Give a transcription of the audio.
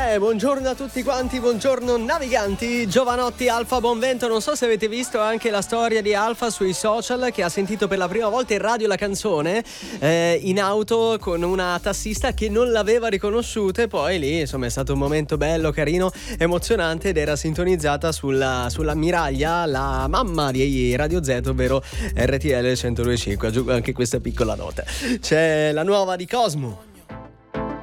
Buongiorno a tutti quanti, buongiorno naviganti, Giovanotti, Alfa, buon vento. Non so se avete visto anche la storia di Alfa sui social, che ha sentito per la prima volta in radio la canzone in auto con una tassista che non l'aveva riconosciuta, e poi lì insomma è stato un momento bello, carino, emozionante, ed era sintonizzata sulla miraglia la mamma di Radio Z, ovvero RTL 102.5. Aggiungo anche questa piccola nota. C'è la nuova di Cosmo.